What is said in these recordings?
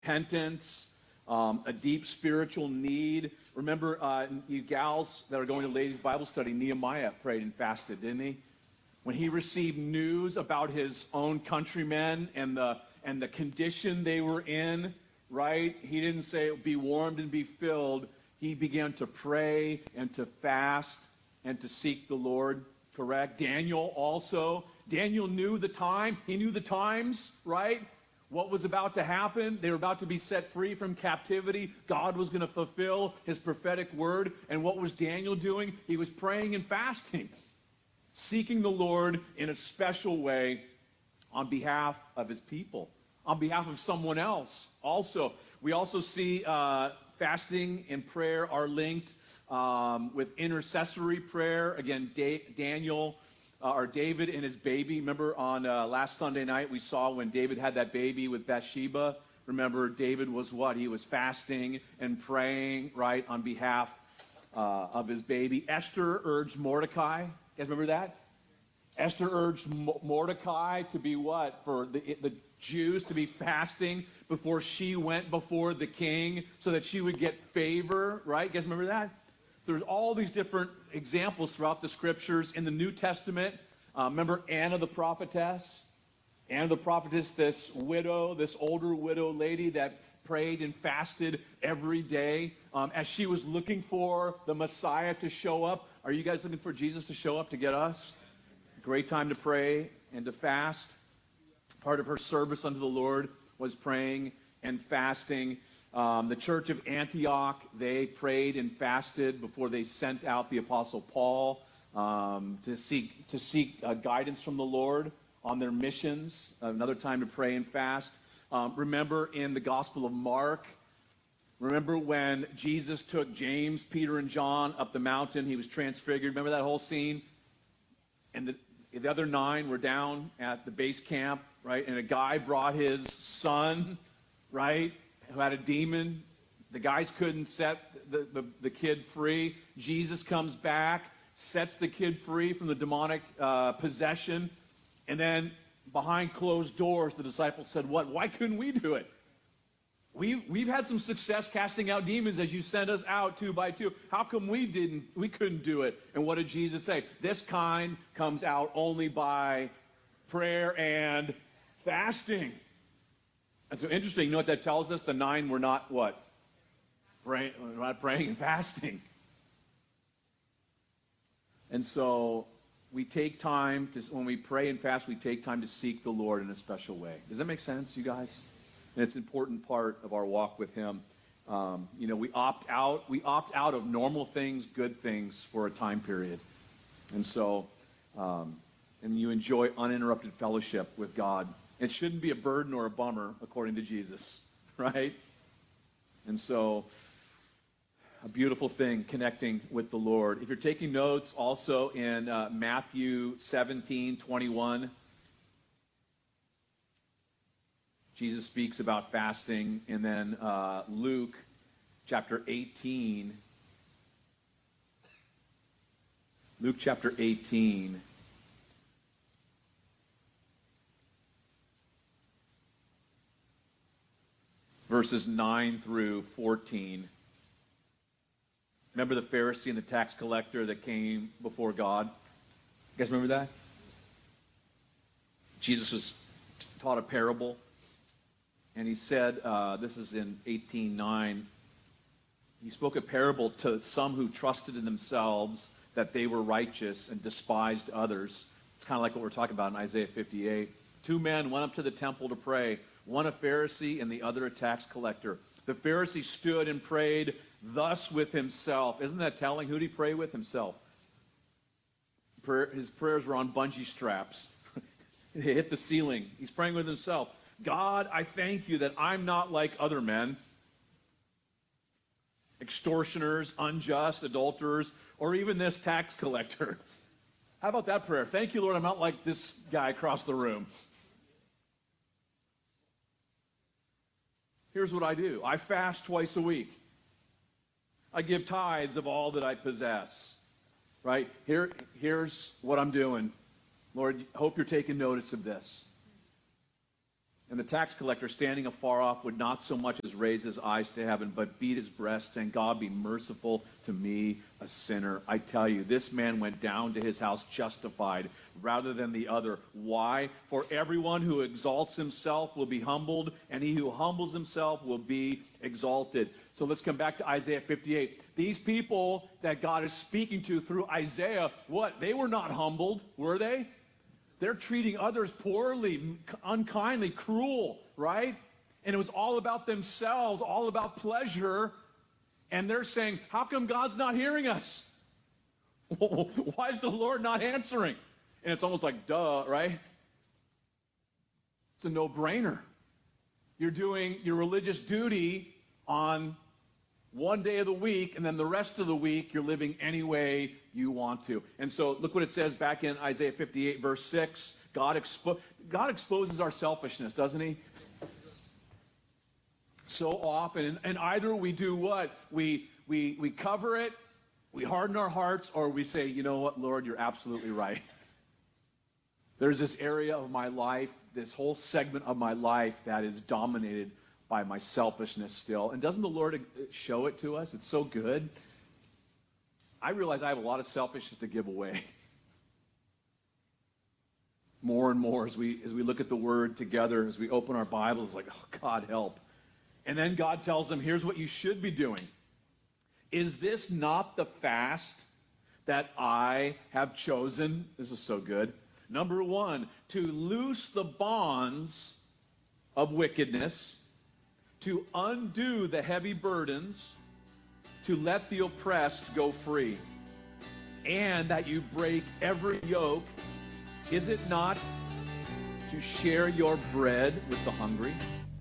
repentance, a deep spiritual need. Remember, you gals that are going to ladies' Bible study, Nehemiah prayed and fasted, didn't he? When he received news about his own countrymen and the condition they were in, right? He didn't say, be warmed and be filled. He began to pray and to fast and to seek the Lord, correct? Daniel also. Daniel knew the time. He knew the times, right? What was about to happen. They were about to be set free from captivity. God was going to fulfill his prophetic word. And what was Daniel doing? He was praying and fasting, seeking the Lord in a special way on behalf of his people, on behalf of someone else. Also, we also see fasting and prayer are linked with intercessory prayer. Again, Daniel or David and his baby. Remember on last Sunday night we saw when David had that baby with Bathsheba. Remember, David was what? He was fasting and praying, right, on behalf of his baby. Esther urged Mordecai. You guys remember that? Esther urged Mordecai to be what? For the Jews to be fasting before she went before the king so that she would get favor, right? You guys remember that? There's all these different examples throughout the scriptures. In the New Testament, remember Anna the prophetess? Anna the prophetess, this widow, this older widow lady that prayed and fasted every day as she was looking for the Messiah to show up. Are you guys looking for Jesus to show up to get us? Great time to pray and to fast. Part of her service unto the Lord was praying and fasting. The church of Antioch, they prayed and fasted before they sent out the Apostle Paul to seek guidance from the Lord on their missions. Another time to pray and fast. Remember in the Gospel of Mark, remember when Jesus took James, Peter, and John up the mountain? He was transfigured. Remember that whole scene? And the other 9 were down at the base camp, right? And a guy brought his son, right, who had a demon. The guys couldn't set the kid free. Jesus comes back, sets the kid free from the demonic possession. And then behind closed doors, the disciples said, what? Why couldn't we do it? We've had some success casting out demons as you sent us out 2 by 2. How come we couldn't do it? And what did Jesus say? This kind comes out only by prayer and fasting. And so interesting, you know what that tells us? The 9 were not what? Praying and fasting. And so we take time to, when we pray and fast, we take time to seek the Lord in a special way. Does that make sense, you guys? And it's an important part of our walk with him. We opt out of normal things, good things for a time period. And so, and you enjoy uninterrupted fellowship with God. It shouldn't be a burden or a bummer, according to Jesus, right? And so, a beautiful thing, connecting with the Lord. If you're taking notes, also in Matthew 17:21, Jesus speaks about fasting, and then Luke chapter 18. Luke chapter 18. Verses 9 through 14. Remember the Pharisee and the tax collector that came before God? You guys remember that? Jesus was taught a parable. And he said, this is in 18:9, he spoke a parable to some who trusted in themselves that they were righteous and despised others. It's kind of like what we're talking about in Isaiah 58. 2 men went up to the temple to pray, one a Pharisee and the other a tax collector. The Pharisee stood and prayed thus with himself. Isn't that telling? Who did he pray with? Himself. His prayers were on bungee straps. They hit the ceiling. He's praying with himself. God, I thank you that I'm not like other men, extortioners, unjust, adulterers, or even this tax collector. How about that prayer? Thank you, Lord, I'm not like this guy across the room. Here's what I do. I fast twice a week. I give tithes of all that I possess. Right? Here's what I'm doing. Lord, hope you're taking notice of this. And the tax collector, standing afar off, would not so much as raise his eyes to heaven, but beat his breast, saying, God, be merciful to me, a sinner. I tell you, this man went down to his house justified rather than the other. Why? For everyone who exalts himself will be humbled, and he who humbles himself will be exalted. So let's come back to Isaiah 58. These people that God is speaking to through Isaiah, what? They were not humbled, were they? They're treating others poorly, unkindly, cruel, right? And it was all about themselves, all about pleasure. And they're saying, how come God's not hearing us? Why is the Lord not answering? And it's almost like, duh, right? It's a no-brainer. You're doing your religious duty on one day of the week, and then the rest of the week you're living any way you want to. And so look what it says back in Isaiah 58, verse 6. God exposes our selfishness, doesn't he? So often. And either we do what? We cover it, we harden our hearts, or we say, you know what, Lord, you're absolutely right. There's this area of my life, this whole segment of my life that is dominated by my selfishness still. And doesn't the Lord show it to us? It's so good. I realize I have a lot of selfishness to give away. More and more as we look at the Word together, as we open our Bibles, it's like, oh, God, help. And then God tells them, here's what you should be doing. Is this not the fast that I have chosen? This is so good. Number one, to loose the bonds of wickedness, to undo the heavy burdens, to let the oppressed go free, and that you break every yoke. Is it not to share your bread with the hungry?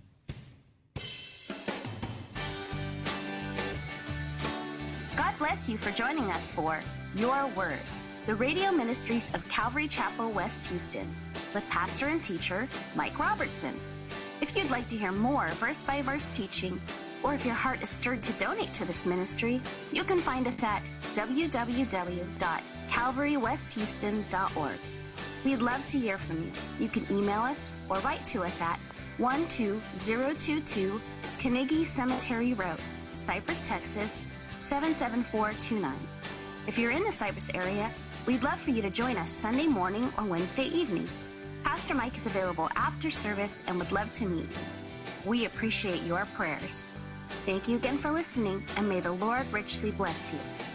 God bless you for joining us for Your Word, the radio ministries of Calvary Chapel, West Houston, with pastor and teacher Mike Robertson. If you'd like to hear more verse-by-verse teaching, or if your heart is stirred to donate to this ministry, you can find us at www.calvarywesthouston.org. We'd love to hear from you. You can email us or write to us at 12022 Carnegie Cemetery Road, Cypress, Texas, 77429. If you're in the Cypress area, we'd love for you to join us Sunday morning or Wednesday evening. Pastor Mike is available after service and would love to meet you. We appreciate your prayers. Thank you again for listening, and may the Lord richly bless you.